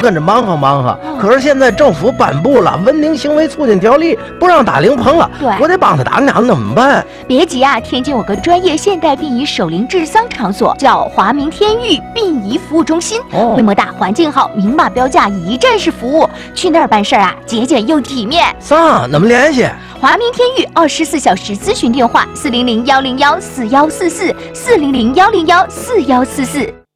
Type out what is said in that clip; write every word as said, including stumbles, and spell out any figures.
跟着忙活忙活。 哦、 可是现在政府颁布了《文明行为促进条例》，不让打灵棚了。 对， 我得帮他打鸟，怎么办？ 别急啊，天津有个专业现代殡仪守灵治丧场所，叫华明天域殡仪服务中心。 哦， 规模大，环境好，明码标价，一站式服务。去那儿办事儿啊，节俭又体面。 啥？怎么联系？ 华明天域二十四小时咨询电话：四零零幺零幺四幺四四，四零零幺零幺四幺四四。